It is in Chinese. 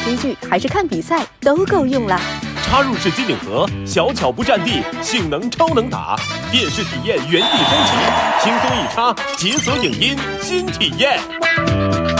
追剧还是看比赛都够用了。 插入式机顶盒，小巧不占地，性能超能打，电视体验原地升级，轻松一插，解锁影音新体验。